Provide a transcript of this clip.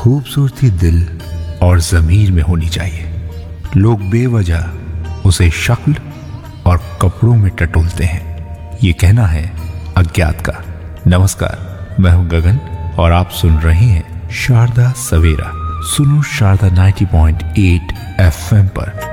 खूबसूरती दिल और ज़मीर में होनी चाहिए। लोग बेवजह उसे शक्ल और कपड़ों में टटोलते हैं। ये कहना है अज्ञात का। नमस्कार, मैं हूं गगन और आप सुन रहे हैं शारदा सवेरा। सुनो शारदा 90.8 FM पर।